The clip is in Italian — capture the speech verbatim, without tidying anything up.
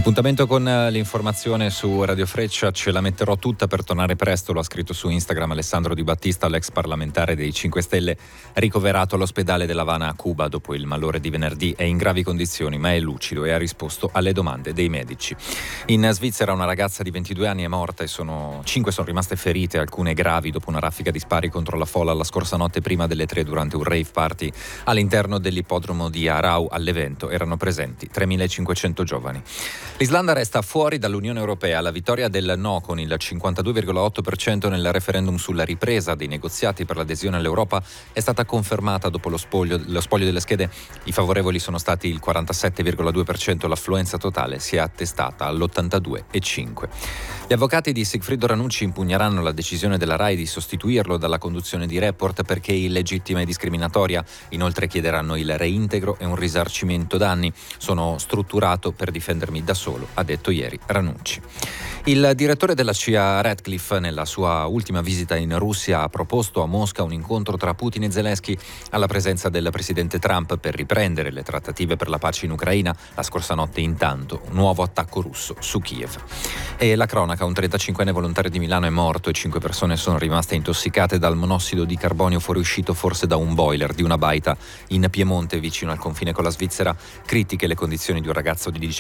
Appuntamento con l'informazione su Radio Freccia, ce la metterò tutta per tornare presto, lo ha scritto su Instagram Alessandro Di Battista, l'ex parlamentare dei cinque Stelle, ricoverato all'ospedale dell'Havana a Cuba dopo il malore di venerdì. È in gravi condizioni ma è lucido e ha risposto alle domande dei medici. In Svizzera una ragazza di ventidue anni è morta e sono cinque sono rimaste ferite, alcune gravi dopo una raffica di spari contro la folla la scorsa notte prima delle tre durante un rave party all'interno dell'ippodromo di Aarau. All'evento erano presenti tremilacinquecento giovani. L'Islanda resta fuori dall'Unione Europea. La vittoria del no con il cinquantadue virgola otto per cento nel referendum sulla ripresa dei negoziati per l'adesione all'Europa è stata confermata dopo lo spoglio, lo spoglio delle schede. I favorevoli sono stati il quarantasette virgola due per cento, l'affluenza totale si è attestata all'ottantadue virgola cinque per cento. Gli avvocati di Sigfrido Ranucci impugneranno la decisione della RAI di sostituirlo dalla conduzione di Report perché illegittima e discriminatoria. Inoltre chiederanno il reintegro e un risarcimento danni. Sono strutturato per difendermi da solo, ha detto ieri Ranucci. Il direttore della C I A Ratcliffe, nella sua ultima visita in Russia, ha proposto a Mosca un incontro tra Putin e Zelensky alla presenza del presidente Trump per riprendere le trattative per la pace in Ucraina. La scorsa notte, intanto, un nuovo attacco russo su Kiev. E la cronaca, un trentacinquenne volontario di Milano è morto e cinque persone sono rimaste intossicate dal monossido di carbonio fuoriuscito forse da un boiler di una baita in Piemonte vicino al confine con la Svizzera. Critiche le condizioni di un ragazzo di